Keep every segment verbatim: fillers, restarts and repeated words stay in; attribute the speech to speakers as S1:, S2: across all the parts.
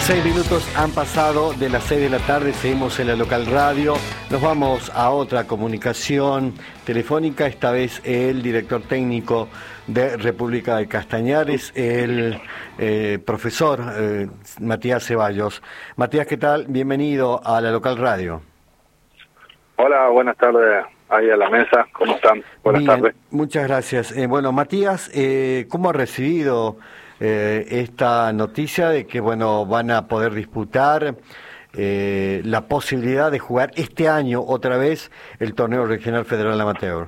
S1: Seis minutos han pasado de las seis de la tarde, seguimos en la local radio. Nos vamos a otra comunicación telefónica, esta vez el director técnico de República de Castañares, el eh, profesor eh, Matías Ceballos. Matías, ¿qué tal? Bienvenido a la local radio.
S2: Hola, buenas tardes ahí a la mesa, ¿cómo están? Buenas
S1: Bien,
S2: tardes.
S1: Muchas gracias. Eh, bueno, Matías, eh, ¿cómo ha recibido eh, esta noticia de que bueno van a poder disputar eh, la posibilidad de jugar este año otra vez el torneo regional federal amateur?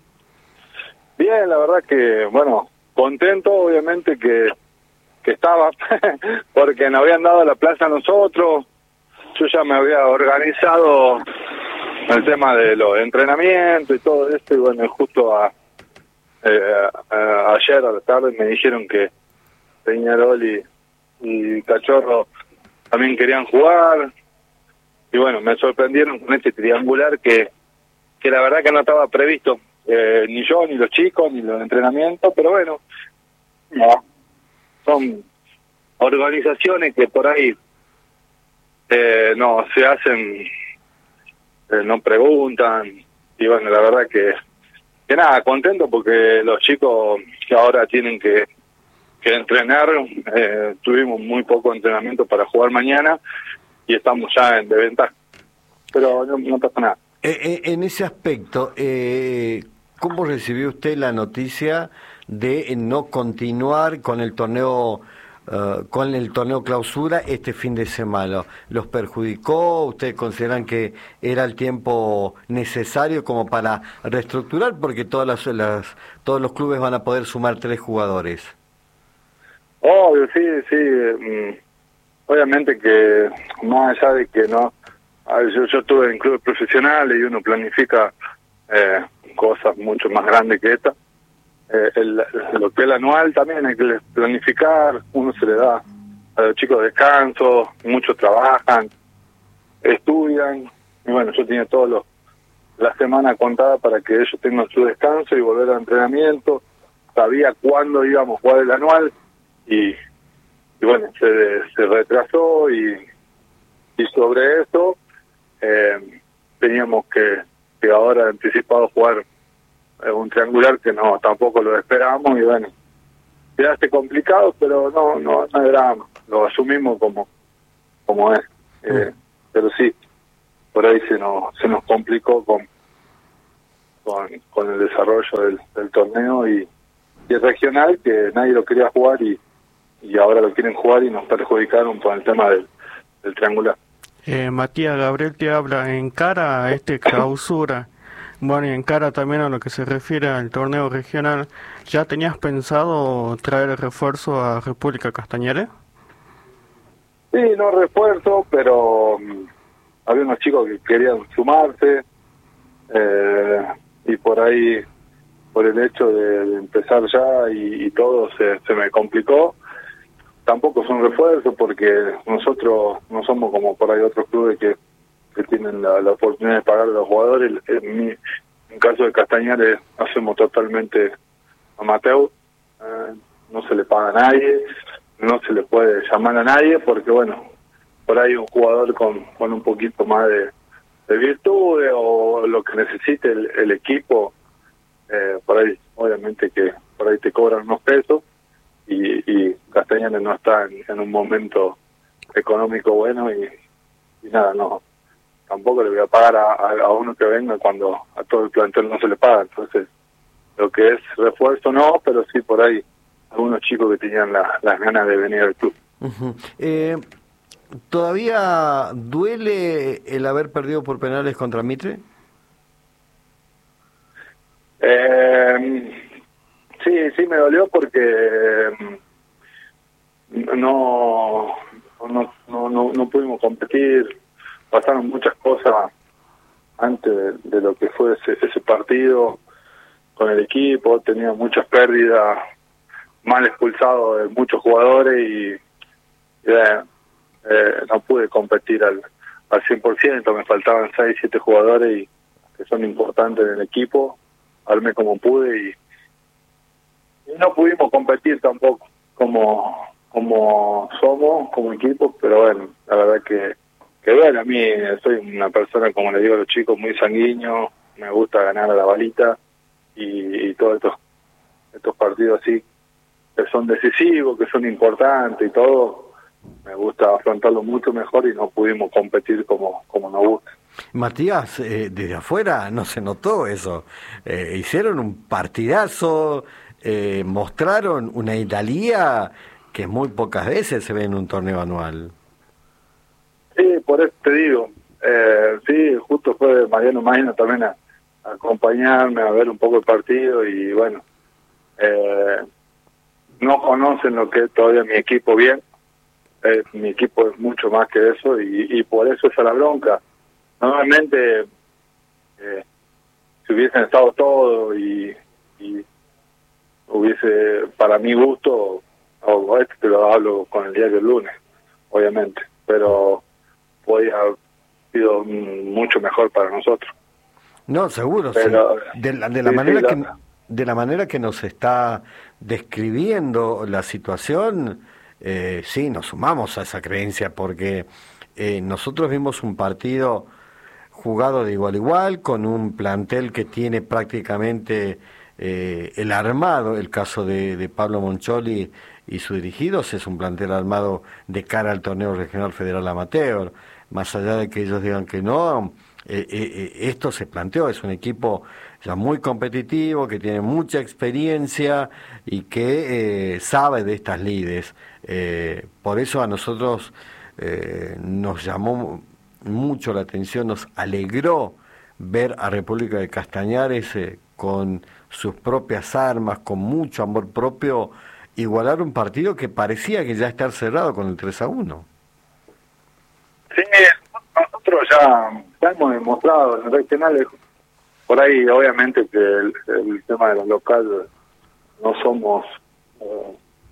S2: Bien, la verdad que, bueno, contento obviamente que, que estaba, porque nos habían dado la plaza a nosotros, yo ya me había organizado el tema de los entrenamientos y todo esto, y bueno, justo a, eh, a, ayer a la tarde me dijeron que Peñarol y, y Cachorro también querían jugar, y bueno, me sorprendieron con este triangular que, que la verdad que no estaba previsto, eh, ni yo, ni los chicos, ni los entrenamientos, pero bueno, no, son organizaciones que por ahí eh, no se hacen, eh, no preguntan, y bueno, la verdad que, que nada, contento porque los chicos que ahora tienen que que entrenar, eh, tuvimos muy poco entrenamiento para jugar mañana y estamos ya en desventaja, pero no, no pasa nada.
S1: Eh, eh, en ese aspecto, eh, ¿cómo recibió usted la noticia de no continuar con el torneo uh, con el torneo clausura este fin de semana? ¿Los perjudicó? ¿Ustedes consideran que era el tiempo necesario como para reestructurar? Porque todas las, las todos los clubes van a poder sumar tres jugadores.
S2: Obvio, sí, sí. Mm, obviamente que más allá de que no, yo, yo estuve en clubes profesionales y uno planifica eh, cosas mucho más grandes que esta. Eh, el, lo que es el anual también hay que planificar, uno se le da a los chicos descanso, muchos trabajan, estudian, y bueno, yo tenía todos los la semana contada para que ellos tengan su descanso y volver al entrenamiento, sabía cuándo íbamos a jugar el anual, y, y bueno, se, se retrasó, y, y sobre eso eh, teníamos que, que ahora anticipado jugar eh, un triangular que no tampoco lo esperábamos, y bueno, quedaste complicado, pero no no no hay drama, lo asumimos como como es, eh, mm. pero sí, por ahí se nos se nos complicó con con, con el desarrollo del, del torneo y, y el regional, que nadie lo quería jugar, y y ahora lo quieren jugar y nos perjudicaron por el tema del, del triangular.
S3: Eh, Matías, Gabriel te habla. En cara a este clausura, bueno, y en cara también a lo que se refiere al torneo regional, ¿ya tenías pensado traer el refuerzo a República Castañares?
S2: Sí, no refuerzo, pero um, había unos chicos que querían sumarse, eh, y por ahí, por el hecho de, de empezar ya y, y todo, se, se me complicó. Tampoco es un refuerzo porque nosotros no somos como por ahí otros clubes que, que tienen la, la oportunidad de pagar a los jugadores. En mi en caso de Castañares hacemos totalmente amateur, eh, no se le paga a nadie, no se le puede llamar a nadie porque bueno, por ahí un jugador con, con un poquito más de, de virtudes o lo que necesite el, el equipo, eh, por ahí obviamente que por ahí te cobran unos pesos. Y, y Castañares no está en, en un momento económico bueno, y, y nada, no, tampoco le voy a pagar a, a, a uno que venga cuando a todo el plantel no se le paga. Entonces, lo que es refuerzo no, pero sí por ahí algunos chicos que tenían la, las ganas de venir al club.
S1: Uh-huh. eh, ¿Todavía duele el haber perdido por penales contra Mitre?
S2: Eh... Sí, sí me dolió porque no no no no, no pudimos competir, pasaron muchas cosas antes de, de lo que fue ese, ese partido con el equipo, tenía muchas pérdidas, mal expulsado de muchos jugadores y, y eh, eh, no pude competir al al cien por ciento, me faltaban seis, siete jugadores y que son importantes en el equipo, armé como pude y Y no pudimos competir tampoco como como somos, como equipo, pero bueno, la verdad que, que bueno, a mí soy una persona, como le digo a los chicos, muy sanguíneo, me gusta ganar a la balita, y, y todos estos, estos partidos así, que son decisivos, que son importantes y todo, me gusta afrontarlo mucho mejor y no pudimos competir como, como nos gusta.
S1: Matías, eh, desde afuera no se notó eso. Eh, hicieron un partidazo, eh, mostraron una hidalguía que muy pocas veces se ve en un torneo anual.
S2: Sí, por eso te digo. Eh, sí, justo fue Mariano Maino también a, a acompañarme, a ver un poco el partido y bueno, eh, no conocen lo que es todavía mi equipo bien. Eh, mi equipo es mucho más que eso y, y por eso es a la bronca. Normalmente, eh, si hubiesen estado todos y, y hubiese, para mi gusto, o esto te lo hablo con el diario el lunes, obviamente, pero podía haber sido mucho mejor para nosotros.
S1: No, seguro,
S2: pero,
S1: sí. De la, de la
S2: sí,
S1: manera
S2: sí,
S1: que
S2: la...
S1: de la manera que nos está describiendo la situación, eh, sí, nos sumamos a esa creencia porque eh, nosotros vimos un partido jugado de igual a igual, con un plantel que tiene prácticamente eh, el armado, el caso de, de Pablo Moncholi y sus dirigidos, es un plantel armado de cara al torneo regional federal amateur, más allá de que ellos digan que no, eh, eh, esto se planteó, es un equipo ya muy competitivo, que tiene mucha experiencia y que eh, sabe de estas lides, eh, por eso a nosotros eh, nos llamó mucho la atención, nos alegró ver a República de Castañares eh, con sus propias armas, con mucho amor propio, igualar un partido que parecía que ya estar cerrado con el tres a uno.
S2: Sí, nosotros ya, ya hemos demostrado en el regional, por ahí obviamente que el, el tema de los locales no somos eh,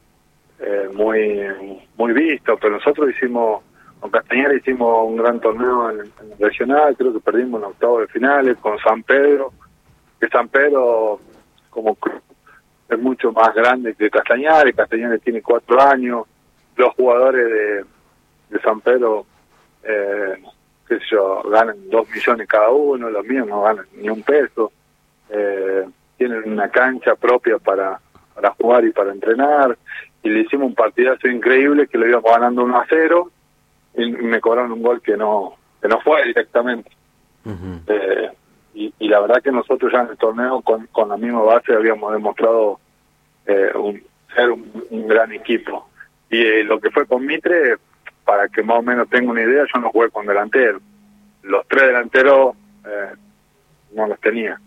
S2: eh, muy muy vistos, pero nosotros hicimos con Castañares hicimos un gran torneo en, en el regional, creo que perdimos en octavos de finales con San Pedro, que San Pedro como club es mucho más grande que Castañares, Castañares tiene cuatro años, los jugadores de, de San Pedro, eh, qué sé yo, ganan dos millones cada uno, los míos no ganan ni un peso, eh, tienen una cancha propia para, para jugar y para entrenar, y le hicimos un partidazo increíble que lo íbamos ganando uno a cero, y me cobraron un gol que no que no fue directamente. Uh-huh. eh, y, y la verdad que nosotros ya en el torneo con, con la misma base habíamos demostrado eh, un, ser un, un gran equipo. Y eh, lo que fue con Mitre, para que más o menos tenga una idea, yo no jugué con delantero. Los tres delanteros eh, no los tenía.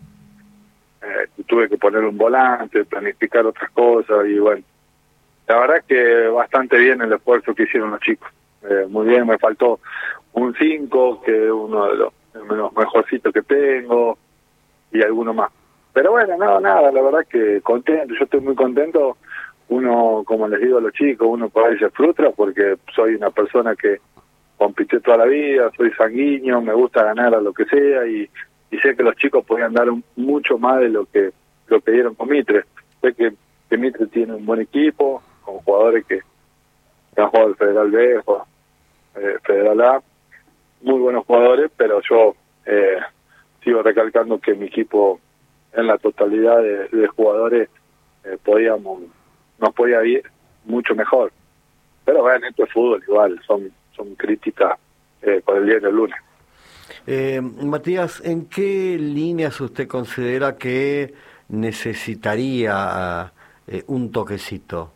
S2: Eh, tuve que poner un volante, planificar otras cosas y bueno, la verdad que bastante bien el esfuerzo que hicieron los chicos. Eh, muy bien, me faltó un cinco, que es uno de los, de los mejorcitos que tengo, y alguno más. Pero bueno, nada, nada, la verdad que contento, yo estoy muy contento. Uno, como les digo a los chicos, uno por ahí se frustra porque soy una persona que compitió toda la vida, soy sanguíneo, me gusta ganar a lo que sea, y, y sé que los chicos podían dar un, mucho más de lo que lo que dieron con Mitre. Sé que, que Mitre tiene un buen equipo, con jugadores que han jugado el Federal B, eh, Federal A, muy buenos jugadores, pero yo eh, sigo recalcando que mi equipo en la totalidad de, de jugadores eh, podíamos nos podía ir mucho mejor. Pero bueno, esto es fútbol igual, son son críticas eh, por el día del lunes.
S1: Eh, Matías, ¿en qué líneas usted considera que necesitaría eh, un toquecito?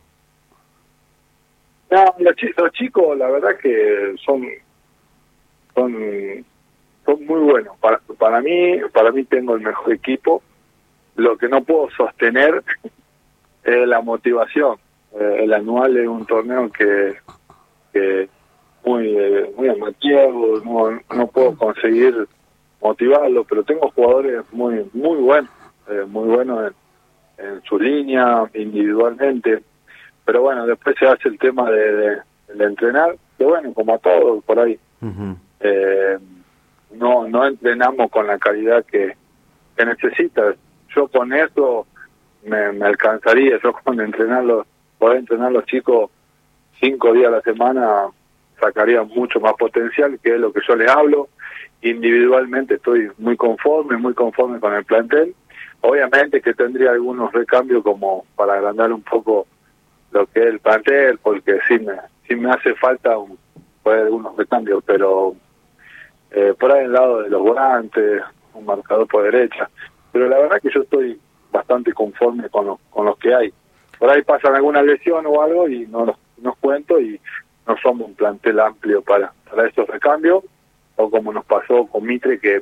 S2: No, los, ch- los chicos, la verdad que son son son muy buenos. Para, para mí, para mí tengo el mejor equipo. Lo que no puedo sostener es la motivación. Eh, el anual es un torneo que, que muy eh, muy amateur, no, no puedo conseguir motivarlo, pero tengo jugadores muy muy buenos, eh, muy buenos en, en su línea, individualmente. Pero bueno, después se hace el tema de, de, de entrenar, que bueno, como a todos por ahí. Uh-huh. eh, no no entrenamos con la calidad que, que necesitas. Yo con eso me, me alcanzaría, yo con entrenarlos, poder entrenar los chicos cinco días a la semana sacarían mucho más potencial, que es lo que yo les hablo. Individualmente estoy muy conforme, muy conforme con el plantel. Obviamente que tendría algunos recambios como para agrandar un poco lo que es el plantel, porque sí me, sí me hace falta un, pues, algunos recambios, pero eh, por ahí al lado de los volantes, un marcador por derecha. Pero la verdad que yo estoy bastante conforme con, lo, con los que hay. Por ahí pasan alguna lesión o algo y no los, nos cuento y no somos un plantel amplio para, para esos recambios, o como nos pasó con Mitre, que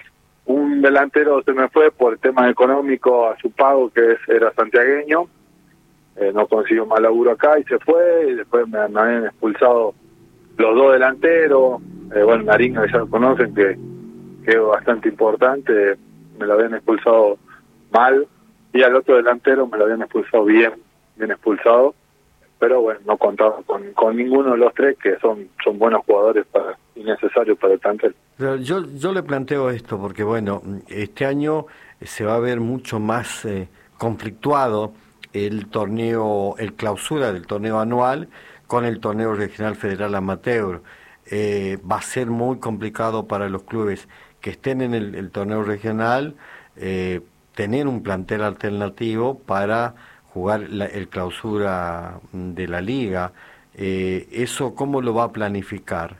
S2: un delantero se me fue por temas económicos a su pago, que es, era santiagueño, eh, no consiguió más laburo acá y se fue, y después me, me habían expulsado los dos delanteros, eh, bueno, Naringa, que ya lo conocen, que, que es bastante importante, me lo habían expulsado mal, y al otro delantero me lo habían expulsado bien, bien expulsado, pero bueno, no contaba con, con ninguno de los tres, que son son buenos jugadores para y necesarios para el plantel.
S1: Pero yo, yo le planteo esto porque, bueno, este año se va a ver mucho más eh, conflictuado el torneo, el clausura del torneo anual con el torneo regional federal amateur. Eh, va a ser muy complicado para los clubes que estén en el, el torneo regional eh, tener un plantel alternativo para jugar la, el clausura de la liga. Eh, ¿Eso cómo lo va a planificar?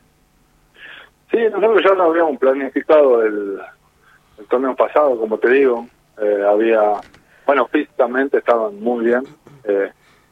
S2: Sí, nosotros ya lo habíamos planificado el, el torneo pasado, como te digo. Eh, había, bueno, físicamente estaban muy bien, eh,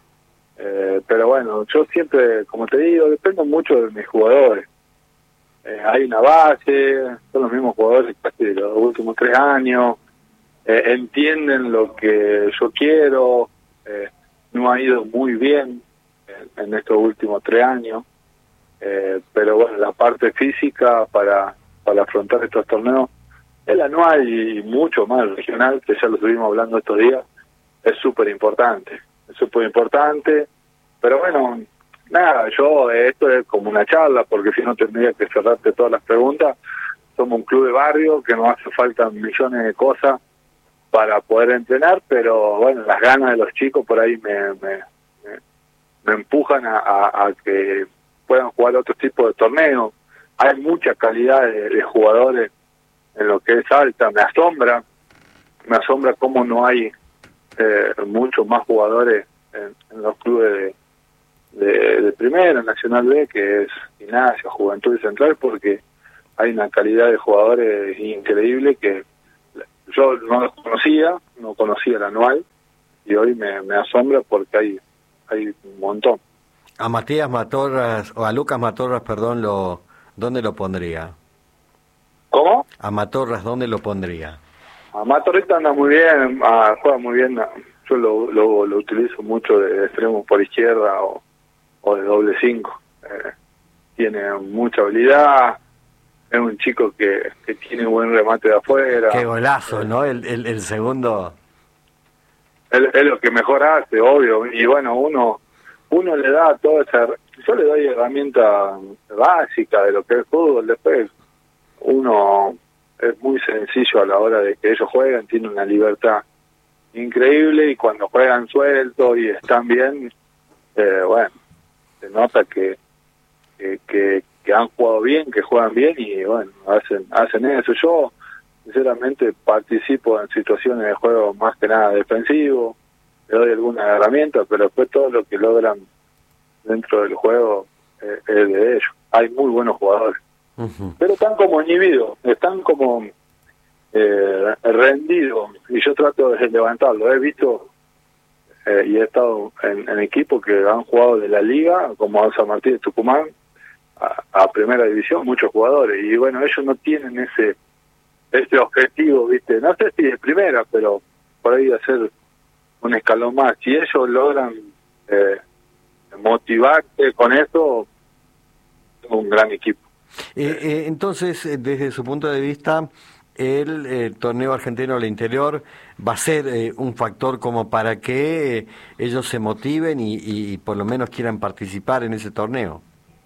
S2: eh, pero bueno, yo siempre, como te digo, dependo mucho de mis jugadores. Eh, hay una base, son los mismos jugadores casi de los últimos tres años, eh, entienden lo que yo quiero. Eh, no ha ido muy bien en, en estos últimos tres años, eh, pero bueno, la parte física para, para afrontar estos torneos, el anual y mucho más el regional, que ya lo estuvimos hablando estos días, es súper importante, es súper importante, pero bueno, nada, yo, esto es como una charla, porque si no tendría que cerrarte todas las preguntas. Somos un club de barrio que nos hace falta millones de cosas para poder entrenar, pero bueno, las ganas de los chicos por ahí me, me, me, me empujan a, a, a que puedan jugar otro tipo de torneos. Hay mucha calidad de, de jugadores en lo que es alta, me asombra, me asombra cómo no hay eh, muchos más jugadores en, en los clubes de, de, de primera, Nacional B, que es Gimnasia, Juventud y Central, porque hay una calidad de jugadores increíble que yo no los conocía, no conocía el anual, y hoy me, me asombra porque hay hay un montón.
S1: A Matías Matorras, o a Lucas Matorras, perdón, lo ¿dónde lo pondría?
S2: ¿Cómo?
S1: A Matorras, ¿dónde lo pondría?
S2: A Matorrita anda muy bien, a, juega muy bien, yo lo, lo, lo utilizo mucho de extremo por izquierda o, o de doble cinco. Eh, tiene mucha habilidad, es un chico que, que tiene buen remate de afuera.
S1: Qué golazo, ¿no? El, el, el segundo.
S2: Es, es lo que mejor hace, obvio. Y bueno, uno uno le da toda esa... Yo le doy herramienta básica de lo que es fútbol. Después uno es muy sencillo a la hora de que ellos jueguen, tiene una libertad increíble, y cuando juegan suelto y están bien, eh, bueno, se nota que, que, que, que han jugado bien, que juegan bien, y bueno, hacen hacen eso. Yo sinceramente participo en situaciones de juego más que nada defensivo, le doy alguna herramienta, pero después todo lo que logran dentro del juego eh, es de ellos. Hay muy buenos jugadores, uh-huh. pero están como inhibidos, están como eh, rendidos, y yo trato de levantarlo. He visto eh, y he estado en, en equipos que han jugado de la liga, como San Martín de Tucumán, a, a primera división, muchos jugadores, y bueno, ellos no tienen ese ese objetivo, ¿viste? No sé si de primera, pero por ahí hacer un escalón más. Si ellos logran eh, motivarte con eso, es un gran equipo.
S1: Eh, eh, entonces, desde su punto de vista, el eh, torneo argentino al interior va a ser eh, un factor como para que eh, ellos se motiven y, y por lo menos quieran participar en ese torneo.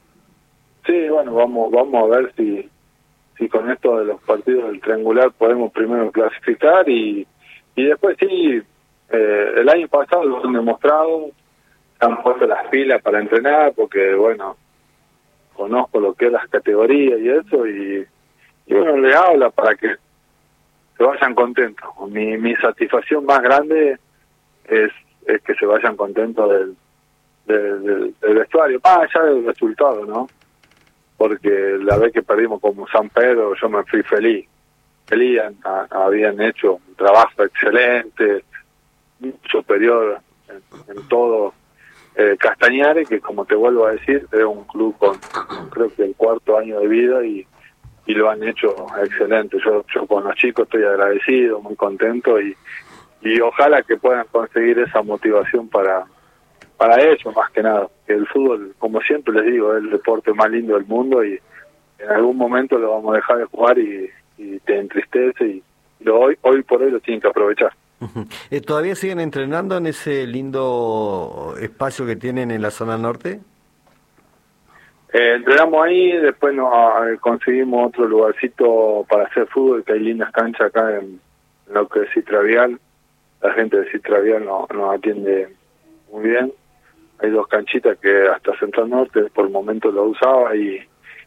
S2: Sí, bueno, vamos vamos a ver si si con esto de los partidos del triangular podemos primero clasificar, y y después sí, eh, el año pasado lo han demostrado, se han puesto las pilas para entrenar, porque bueno, conozco lo que es las categorías y eso, y, y uno le habla para que se vayan contentos. Mi, mi satisfacción más grande es, es que se vayan contentos del, del, del, del vestuario, más allá del resultado, ¿no? Porque la vez que perdimos como San Pedro, yo me fui feliz. Feliz, a, habían hecho un trabajo excelente, superior en, en todo. Eh, Castañares, que como te vuelvo a decir, es un club con creo que el cuarto año de vida y, y lo han hecho excelente. Yo, yo con los chicos estoy agradecido, muy contento y, y ojalá que puedan conseguir esa motivación para para ellos más que nada. Que el fútbol, como siempre les digo, es el deporte más lindo del mundo y en algún momento lo vamos a dejar de jugar y, y te entristece y lo hoy hoy por hoy lo tienen que aprovechar.
S1: Uh-huh. Eh, ¿Todavía siguen entrenando en ese lindo espacio que tienen en la zona norte?
S2: Eh, entrenamos ahí, después nos eh, conseguimos otro lugarcito para hacer fútbol, que hay lindas canchas acá en, en lo que es Citravial. La gente de Citravial nos, nos atiende muy bien. Hay dos canchitas que hasta Central Norte por el momento lo usaba y,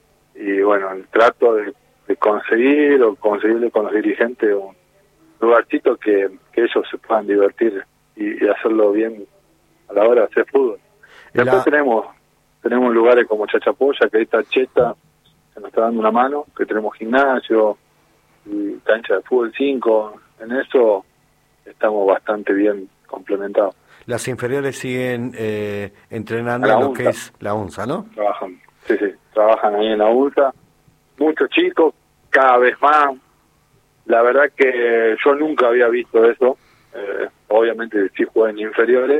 S2: y bueno, el trato de, de conseguir o conseguirle con los dirigentes un lugarcito que, que ellos se puedan divertir y, y hacerlo bien a la hora de hacer fútbol. Después la... tenemos tenemos lugares como Chachapoya, que ahí está Cheta, que nos está dando una mano, que tenemos gimnasio y cancha de fútbol cinco. En eso estamos bastante bien complementados.
S1: Las inferiores siguen eh, entrenando en lo que es la UNSA, ¿no?
S2: Trabajan, sí, sí, trabajan ahí en la UNSA. Muchos chicos, cada vez más. La verdad que yo nunca había visto eso. Eh, obviamente sí jugué en inferiores,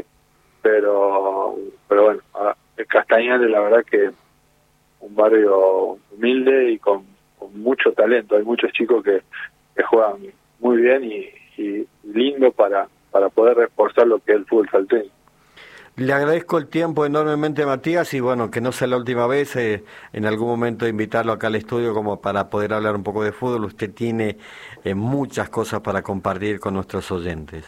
S2: pero pero bueno, Castañares la verdad que un barrio humilde y con, con mucho talento. Hay muchos chicos que, que juegan muy bien y, y lindo para para poder reforzar lo que es el fútbol salteño.
S1: Le agradezco el tiempo enormemente, Matías, y bueno, que no sea la última vez, eh, en algún momento invitarlo acá al estudio como para poder hablar un poco de fútbol. Usted tiene eh, muchas cosas para compartir con nuestros oyentes.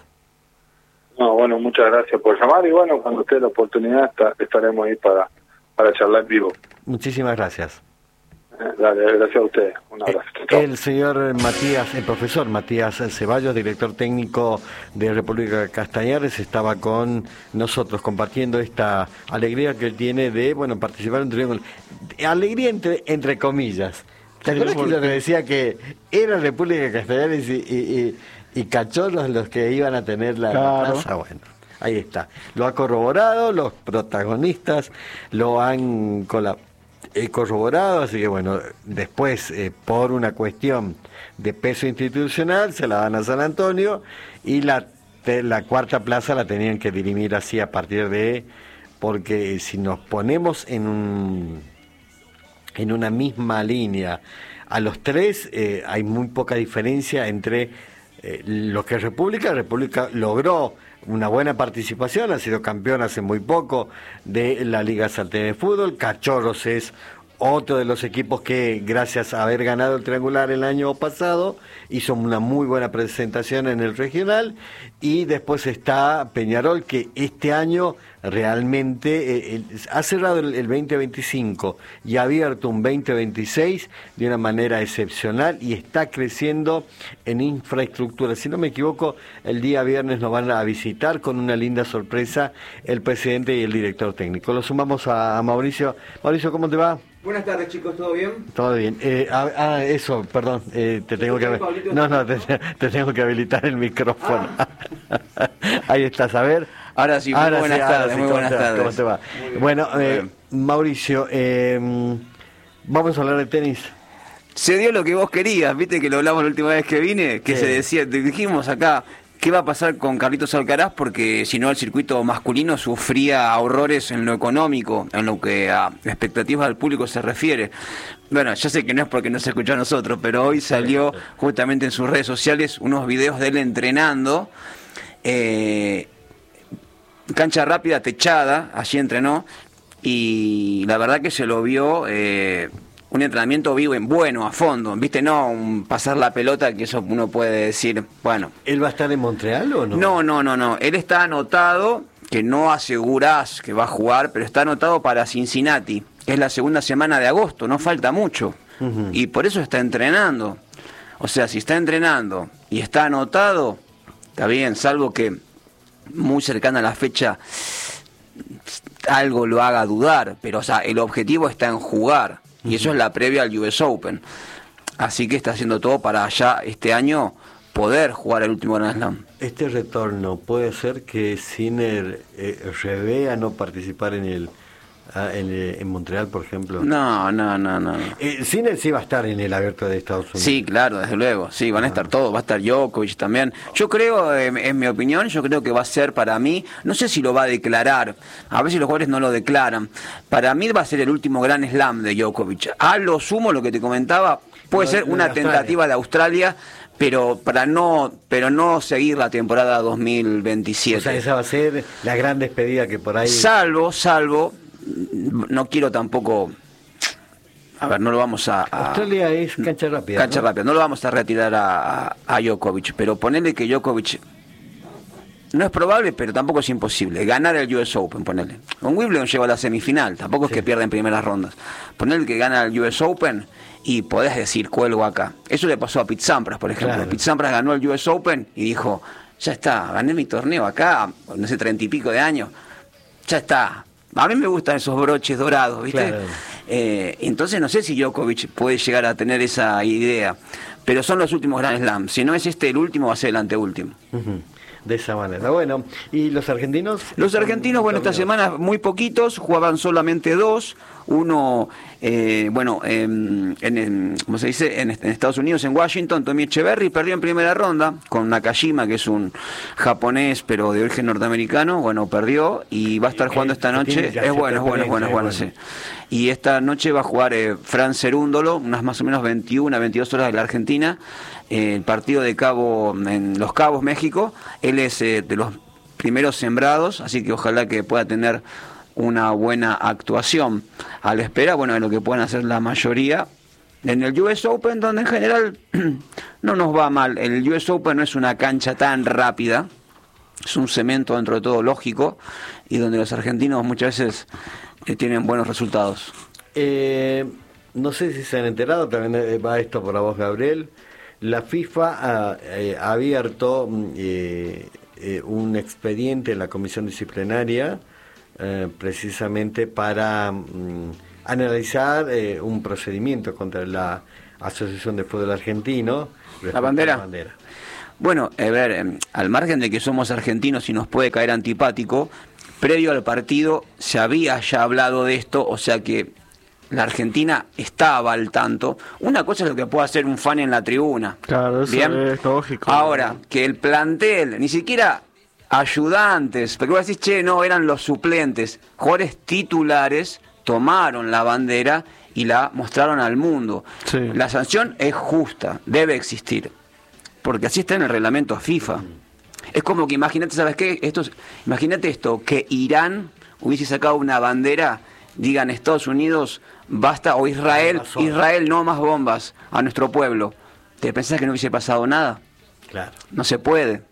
S2: No, bueno, muchas gracias por llamar y bueno, cuando esté la oportunidad está, estaremos ahí para, para charlar en vivo.
S1: Muchísimas gracias.
S2: Dale, gracias a ustedes. Un abrazo.
S1: El señor Matías, el profesor Matías Ceballos, director técnico de República Castañares, estaba con nosotros compartiendo esta alegría que él tiene de, bueno, participar en un torneo. Alegría entre, entre comillas. ¿Te acuerdas que yo le decía que era República Castañares y, y, y, y cachorros los que iban a tener la
S3: claro.
S1: plaza? Bueno, ahí está. Lo ha corroborado, los protagonistas lo han colaborado. He corroborado, así que bueno, después eh, por una cuestión de peso institucional se la dan a San Antonio y la, te, la cuarta plaza la tenían que dirimir así a partir de, porque si nos ponemos en un en una misma línea a los tres, eh, hay muy poca diferencia entre eh, lo que es República. República logró una buena participación, ha sido campeón hace muy poco de la Liga Salteña de Fútbol. Cachorros es otro de los equipos que, gracias a haber ganado el triangular el año pasado, hizo una muy buena presentación en el regional. Y después está Peñarol, que este año realmente eh, ha cerrado el, el veinte veinticinco y ha abierto un veinte veintiséis de una manera excepcional y está creciendo en infraestructura. Si no me equivoco, el día viernes nos van a visitar con una linda sorpresa el presidente y el director técnico. Lo sumamos a, a Mauricio. Mauricio, ¿cómo te va?
S4: Buenas tardes, chicos, ¿todo bien?
S1: Todo bien. Eh, ah, ah, eso, perdón, eh, te tengo que no, no, te, te tengo que habilitar el micrófono. Ah. Ahí estás, a ver.
S4: Ahora sí, muy
S1: ahora
S4: buenas
S1: sí,
S4: tardes,
S1: sí,
S4: muy buenas
S1: te,
S4: tardes.
S1: ¿Cómo te va? Bueno, eh, Mauricio, eh, vamos a hablar de tenis.
S4: Se dio lo que vos querías, viste que lo hablamos la última vez que vine, que sí. Se decía, te dijimos acá, ¿qué va a pasar con Carlitos Alcaraz? Porque si no el circuito masculino sufría horrores en lo económico, en lo que a expectativas del público se refiere. Bueno, ya sé que no es porque no se escuchó a nosotros, pero hoy salió justamente en sus redes sociales unos videos de él entrenando, eh, cancha rápida, techada, allí entrenó, y la verdad que se lo vio... Eh, un entrenamiento vivo, en bueno, a fondo, ¿viste? No un pasar la pelota, que eso uno puede decir, bueno.
S1: ¿Él va a estar en Montreal o no?
S4: No, no, no, no. Él está anotado que no asegurás que va a jugar, pero está anotado para Cincinnati, que es la segunda semana de agosto, no falta mucho. Uh-huh. Y por eso está entrenando. O sea, si está entrenando y está anotado, está bien, salvo que muy cercana a la fecha algo lo haga dudar, pero o sea, el objetivo está en jugar, uh-huh. y eso es la previa al U S Open. Así que está haciendo todo para ya este año poder jugar el último Grand Slam.
S1: Este retorno puede ser que Sinner eh, revea no participar en el Ah, en, en Montreal, por ejemplo.
S4: No, no, no, no.
S1: Eh, Sinner sí va a estar en el Abierto de Estados Unidos.
S4: Sí, claro, desde luego. Sí, van a estar todos. Va a estar Djokovic también. Yo creo, eh, en mi opinión, yo creo que va a ser para mí, no sé si lo va a declarar. A ver si los jugadores no lo declaran. Para mí va a ser el último Grand Slam de Djokovic. A lo sumo, lo que te comentaba, puede no, ser una de tentativa de Australia, pero para no pero no seguir la temporada dos mil veintisiete.
S1: O sea, esa va a ser la gran despedida que por ahí...
S4: Salvo, salvo... No quiero tampoco, a ver, no lo vamos a... a
S1: Australia es cancha rápida.
S4: Cancha
S1: ¿no?
S4: rápida, no lo vamos a retirar a, a, a Djokovic, pero ponerle que Djokovic, no es probable, pero tampoco es imposible, ganar el U S Open, ponerle. Con Wimbledon llegó a la semifinal, tampoco es sí. que pierda en primeras rondas. Ponerle que gana el U S Open y podés decir, cuelgo acá. Eso le pasó a Pete Sampras, por ejemplo. Claro. Pete Sampras ganó el U S Open y dijo, ya está, gané mi torneo acá, no sé, treinta y pico de años, ya está. A mí me gustan esos broches dorados, ¿viste? Claro. Eh, entonces no sé si Djokovic puede llegar a tener esa idea, pero son los últimos Grand Slam. Si no es este el último, va a ser el anteúltimo.
S1: Uh-huh. De esa manera. Bueno, ¿y los argentinos?
S4: Los argentinos, bueno, esta semana muy poquitos, jugaban solamente dos. Uno, eh, bueno, eh, en, en, ¿cómo se dice? En, en Estados Unidos, en Washington, Tommy Echeverry perdió en primera ronda con Nakajima, que es un japonés, pero de origen norteamericano. Bueno, perdió y va a estar jugando esta noche. Es bueno, es bueno, es bueno, es bueno, sí. Y esta noche va a jugar eh, Fran Cerúndolo, unas más o menos veintiuna, veintidós horas de la Argentina. Eh, el partido de Cabo, en Los Cabos, México. Él es eh, de los primeros sembrados, así que ojalá que pueda tener una buena actuación. A la espera, bueno, de lo que puedan hacer la mayoría en el U S Open, donde en general no nos va mal. El U S Open no es una cancha tan rápida, es un cemento dentro de todo lógico, y donde los argentinos muchas veces eh, tienen buenos resultados.
S1: Eh, no sé si se han enterado, también va esto por la voz, Gabriel. La FIFA ha, eh, ha abierto eh, eh, un expediente en la comisión disciplinaria eh, precisamente para mm, analizar eh, un procedimiento contra la Asociación de Fútbol Argentino.
S4: ¿La bandera?
S1: La bandera.
S4: Bueno, a ver, eh, al margen de que somos argentinos y nos puede caer antipático, previo al partido se había ya hablado de esto, o sea que la Argentina estaba al tanto. Una cosa es lo que puede hacer un fan en la tribuna.
S3: Claro, eso ¿bien? Es lógico.
S4: Ahora, que el plantel, ni siquiera ayudantes, porque vos decís, che, no, eran los suplentes, jugadores titulares tomaron la bandera y la mostraron al mundo. Sí. La sanción es justa, debe existir, porque así está en el reglamento FIFA. Es como que imagínate, ¿sabes qué? Esto, imagínate esto, que Irán hubiese sacado una bandera, digan Estados Unidos, basta, o Israel, Israel, no más bombas a nuestro pueblo. ¿Te pensás que no hubiese pasado nada?
S1: Claro.
S4: No se puede.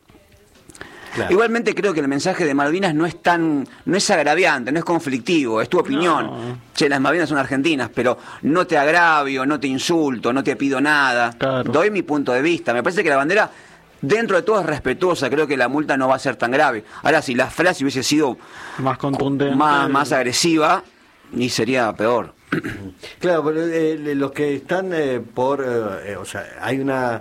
S4: Claro. Igualmente creo que el mensaje de Malvinas no es tan, no es agraviante, no es conflictivo, es tu opinión. No. Che, las Malvinas son argentinas, pero no te agravio, no te insulto, no te pido nada. Claro. Doy mi punto de vista. Me parece que la bandera, dentro de todo, es respetuosa. Creo que la multa no va a ser tan grave. Ahora, si la frase hubiese sido
S3: más contundente,
S4: más, más agresiva, y sería peor.
S1: Claro, pero eh, los que están eh, por, eh, o sea, hay una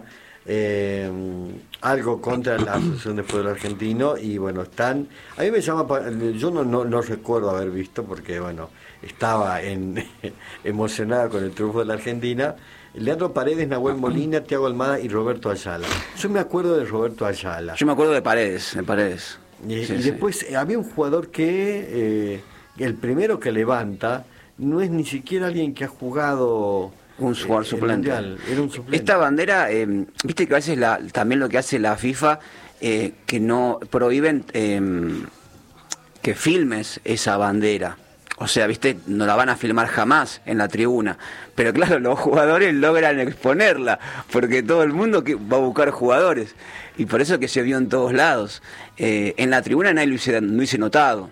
S1: eh, algo contra la Asociación de Fútbol Argentino y bueno, están, a mí me llama, yo no, no, no recuerdo haber visto porque bueno, estaba en emocionada con el triunfo de la Argentina. Leandro Paredes, Nahuel Molina, Thiago Almada y Roberto Ayala. Yo me acuerdo de Roberto Ayala.
S4: Yo me acuerdo de Paredes, de Paredes.
S1: Y,
S4: sí,
S1: y
S4: sí.
S1: después eh, había un jugador que eh, el primero que levanta no es ni siquiera alguien que ha jugado
S4: un jugador eh, suplente.
S1: Mundial, era un suplente.
S4: Esta bandera, eh, viste que a veces la, también lo que hace la FIFA, eh, que no prohíben eh, que filmes esa bandera. O sea, viste, no la van a filmar jamás en la tribuna. Pero claro, los jugadores logran exponerla, porque todo el mundo que va a buscar jugadores. Y por eso que se vio en todos lados. Eh, en la tribuna nadie lo hice, no hice notado.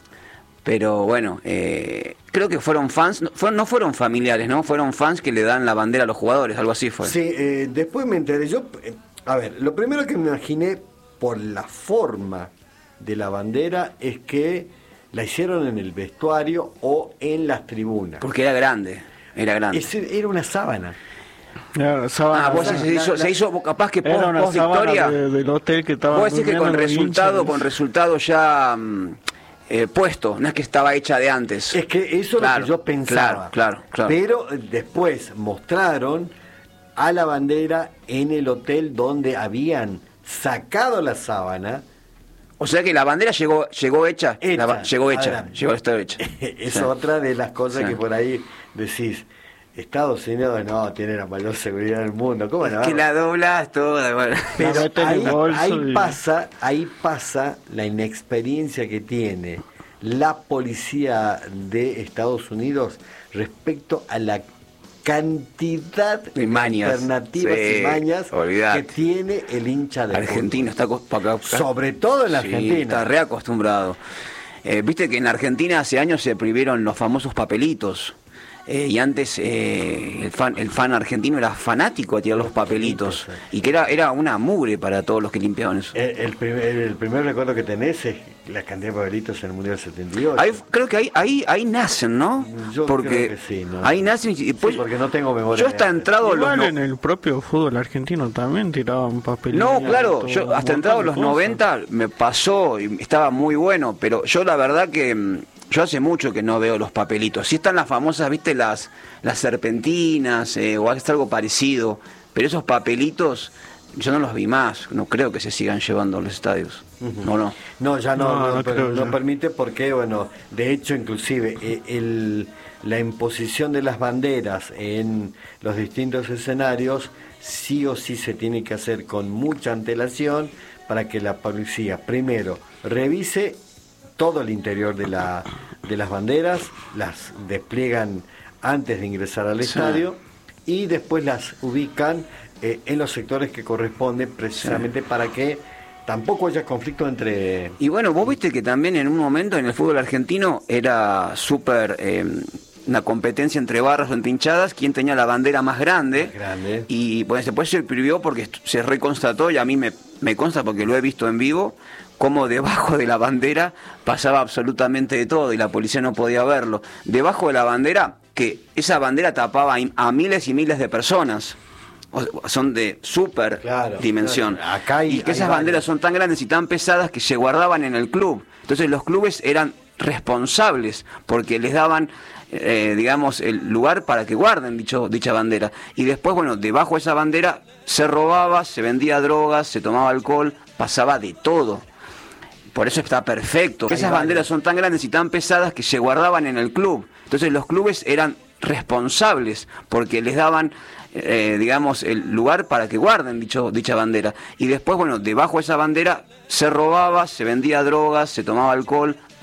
S4: Pero bueno, eh, creo que fueron fans, no fueron, no fueron familiares, ¿no? Fueron fans que le dan la bandera a los jugadores, algo así fue.
S1: Sí, eh, después me enteré. Yo, eh, a ver, lo primero que me imaginé por la forma de la bandera es que la hicieron en el vestuario o en las tribunas.
S4: Porque era grande, era grande.
S1: Ese, era una sábana.
S3: Era sábana,
S4: Ah, vos
S3: sábana.
S4: se hizo,
S1: la-
S4: se hizo capaz que
S3: Era
S4: post,
S3: una
S4: post
S3: sábana
S4: victoria.
S3: de- del hotel que estaba.
S4: Vos decís que con
S3: durmiendo los
S4: resultado,
S3: hinchas.
S4: con resultado ya mm, eh, puesto, no es que estaba hecha de antes.
S1: Es que eso
S4: Claro,
S1: es lo que yo pensaba.
S4: Claro, claro, claro.
S1: Pero eh, después mostraron a la bandera en el hotel donde habían sacado la sábana.
S4: O sea que la bandera llegó llegó hecha,
S1: Hecha,
S4: la ba- llegó hecha,
S1: adelante.
S4: llegó a estar hecha.
S1: Es
S4: Sí.
S1: otra de las cosas
S4: Sí.
S1: que por ahí decís. Estados Unidos no tiene la mayor seguridad del mundo. ¿Cómo no?
S4: Que la doblas toda, bueno.
S3: La
S1: Pero
S3: meten en
S1: ahí,
S3: el bolso
S1: ahí
S3: y-
S1: pasa, ahí pasa la inexperiencia que tiene la policía de Estados Unidos respecto a la cantidad
S4: Y mañas.
S1: alternativas
S4: Sí,
S1: y mañas
S4: olvidate.
S1: que tiene el hincha de
S4: Argentino está co- pa' acá-
S1: fútbol. Sobre todo en la
S4: Sí,
S1: Argentina.
S4: está reacostumbrado. Eh, Viste que en Argentina hace años se prohibieron los famosos papelitos. Eh, y antes eh, el fan el fan argentino era fanático de tirar los papelitos.
S1: papelitos,
S4: Y que era, era una mugre para todos los que limpiaban eso.
S1: El, el primer, el primer recuerdo que tenés es la cantidad de papelitos en el Mundial setenta y ocho.
S4: Ahí, creo que ahí, ahí, ahí nacen, ¿no?
S1: Yo
S4: porque
S1: creo que sí, ¿no?
S4: ahí nacen y después.
S1: Sí, porque no tengo memoria
S4: Yo
S1: de
S4: hasta
S1: antes.
S4: entrado los
S3: Igual
S4: no-
S3: en el propio fútbol argentino también tiraban papel.
S4: No, claro, yo hasta entrado los noventa me pasó y estaba muy bueno, pero yo la verdad que mm, yo hace mucho que no veo los papelitos. Sí están las famosas, viste, las las serpentinas eh, o es algo parecido, pero esos papelitos yo no los vi más, no creo que se sigan llevando a los estadios. No, no.
S1: No, ya no,
S3: No,
S1: no,
S3: no
S1: per-
S3: creo
S1: no
S3: ya.
S1: permite porque, bueno, de hecho, inclusive, eh, el, la imposición de las banderas en los distintos escenarios sí o sí se tiene que hacer con mucha antelación para que la policía, primero, revise todo el interior de, la, de las banderas, las despliegan antes de ingresar al
S4: Sí.
S1: estadio y después las ubican eh, en los sectores que corresponden precisamente para que tampoco haya conflicto entre...
S4: Y bueno, vos viste que también en un momento en el fútbol argentino era súper eh, una competencia entre barras o entre hinchadas, quién tenía la bandera más grande.
S1: Más grande.
S4: Y pues después se prohibió porque est- se reconstató, y a mí me, me consta porque lo he visto en vivo, cómo debajo de la bandera pasaba absolutamente de todo y la policía no podía verlo. Debajo de la bandera, que esa bandera tapaba a a miles y miles de personas. O- son de super
S1: Claro,
S4: dimensión.
S1: claro. Acá hay-
S4: y que
S1: hay
S4: esas
S1: varias.
S4: banderas son tan grandes y tan pesadas que se guardaban en el club. Entonces los clubes eran responsables porque les daban, eh, digamos, el lugar para que guarden dicho, dicha bandera. Y después, bueno, debajo de esa bandera se robaba, se vendía drogas, se tomaba alcohol, pasaba de todo. Por eso está perfecto.
S1: Hay
S4: Esas
S1: varias.
S4: banderas son tan grandes y tan pesadas que se guardaban en el club. Entonces los clubes eran responsables porque les daban, eh, digamos, el lugar para que guarden dicho, dicha bandera. Y después, bueno, debajo de esa bandera se robaba, se vendía drogas, se tomaba alcohol,